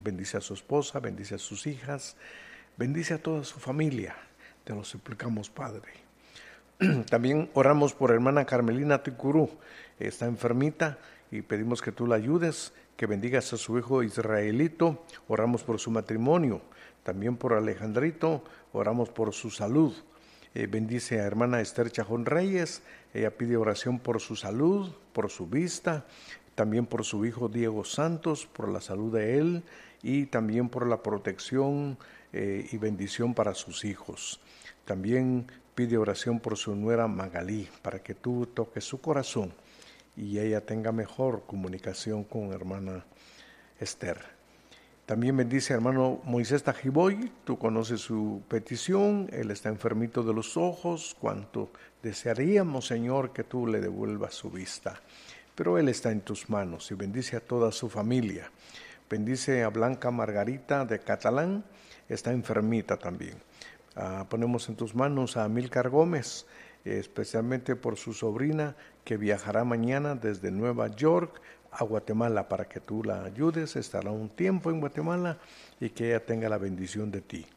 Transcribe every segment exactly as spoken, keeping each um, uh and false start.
Bendice a su esposa, bendice a sus hijas, bendice a toda su familia. Te lo suplicamos, Padre. También oramos por hermana Carmelina Ticurú. Está enfermita y pedimos que tú la ayudes, que bendigas a su hijo Israelito. Oramos por su matrimonio. También por Alejandrito, oramos por su salud. Eh, bendice a hermana Esther Chajón Reyes. Ella pide oración por su salud, por su vista, también por su hijo Diego Santos, por la salud de él y también por la protección eh, y bendición para sus hijos. También pide oración por su nuera Magalí, para que tú toques su corazón y ella tenga mejor comunicación con hermana Esther. También bendice a hermano Moisés Tajiboy, tú conoces su petición, él está enfermito de los ojos, cuánto desearíamos, Señor, que tú le devuelvas su vista, pero él está en tus manos y bendice a toda su familia. Bendice a Blanca Margarita de Catalán, está enfermita también. Uh, ponemos en tus manos a Amílcar Gómez, eh, especialmente por su sobrina que viajará mañana desde Nueva York a Guatemala, para que tú la ayudes. Estará un tiempo en Guatemala y que ella tenga la bendición de ti.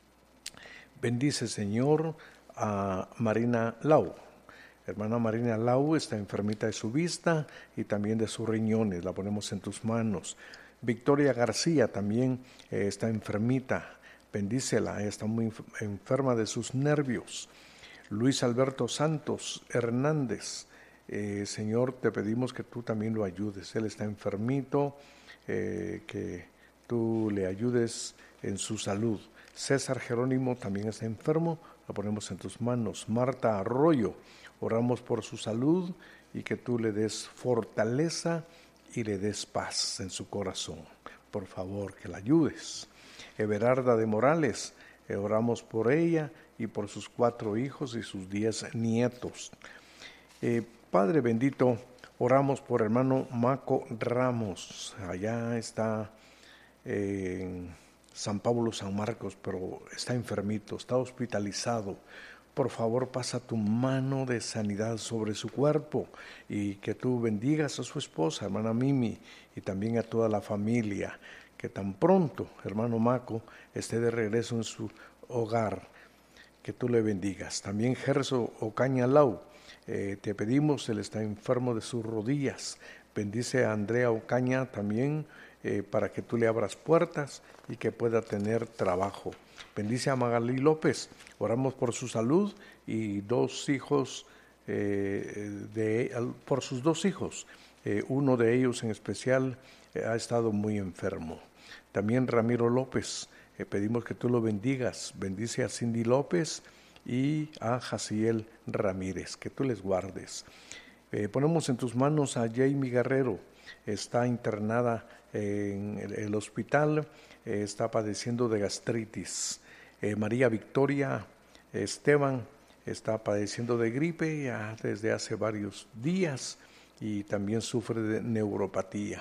Bendice, Señor, a Marina Lau. Hermana Marina Lau está enfermita de su vista y también de sus riñones. La ponemos en tus manos. Victoria García también eh, está enfermita. Bendícela, está muy enferma de sus nervios. Luis Alberto Santos Hernández, eh, Señor, te pedimos que tú también lo ayudes. Él está enfermito, eh, que tú le ayudes en su salud. César Jerónimo también está enfermo, lo ponemos en tus manos. Marta Arroyo, oramos por su salud y que tú le des fortaleza y le des paz en su corazón. Por favor, que la ayudes. Everarda de Morales, eh, oramos por ella y por sus cuatro hijos y sus diez nietos. Eh, Padre bendito, oramos por hermano Maco Ramos, allá está eh, en San Pablo, San Marcos, pero está enfermito, está hospitalizado. Por favor, pasa tu mano de sanidad sobre su cuerpo y que tú bendigas a su esposa, hermana Mimi, y también a toda la familia. Que tan pronto, hermano Maco, esté de regreso en su hogar, que tú le bendigas. También Gerso Ocaña Lau, eh, te pedimos, él está enfermo de sus rodillas. Bendice a Andrea Ocaña también, eh, para que tú le abras puertas y que pueda tener trabajo. Bendice a Magalí López, oramos por su salud y dos hijos, eh, de, por sus dos hijos, eh, uno de ellos en especial eh, ha estado muy enfermo. También Ramiro López, eh, pedimos que tú lo bendigas. Bendice a Cindy López y a Jaciel Ramírez, que tú les guardes. Eh, ponemos en tus manos a Jamie Guerrero, está internada en el, el hospital, eh, está padeciendo de gastritis. Eh, María Victoria Esteban está padeciendo de gripe ya desde hace varios días y también sufre de neuropatía.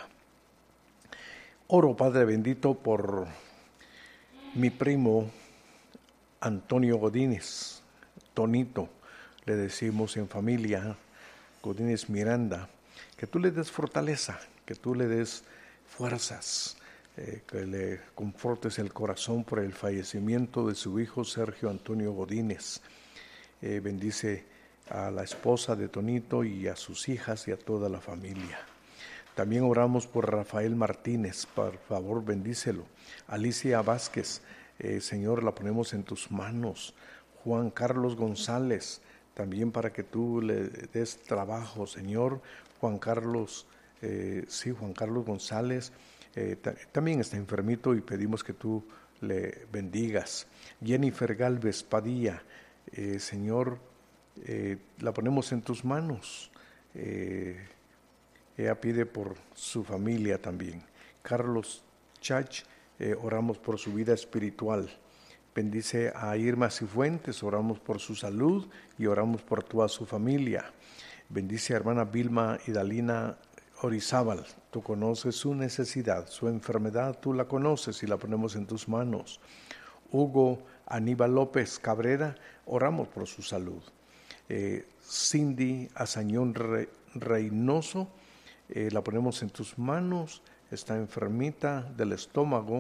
Oro, Padre bendito, por mi primo Antonio Godínez, Tonito, le decimos en familia, Godínez Miranda, que tú le des fortaleza, que tú le des fuerzas, eh, que le confortes el corazón por el fallecimiento de su hijo Sergio Antonio Godínez. Eh, bendice a la esposa de Tonito y a sus hijas y a toda la familia. También oramos por Rafael Martínez, por favor bendícelo. Alicia Vázquez, eh, Señor, la ponemos en tus manos. Juan Carlos González, también para que tú le des trabajo, Señor. Juan Carlos, eh, sí, Juan Carlos González, eh, t- también está enfermito y pedimos que tú le bendigas. Jennifer Galvez Padilla, eh, Señor, eh, la ponemos en tus manos. Eh, Ella pide por su familia también. Carlos Chach, eh, oramos por su vida espiritual. Bendice a Irma Cifuentes, oramos por su salud y oramos por toda su familia. Bendice a hermana Vilma Idalina Orizábal, tú conoces su necesidad, su enfermedad, tú la conoces y la ponemos en tus manos. Hugo Aníbal López Cabrera, oramos por su salud. Eh, Cindy Azañón Re, Reynoso, Eh, la ponemos en tus manos, está enfermita del estómago